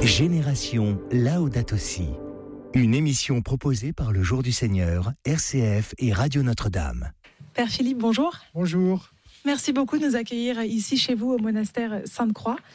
Génération Laudato Si. Une émission proposée par le Jour du Seigneur, RCF et Radio Notre-Dame. Père Philippe, bonjour. Bonjour. Merci beaucoup de nous accueillir ici chez vous au monastère Sainte-Croix.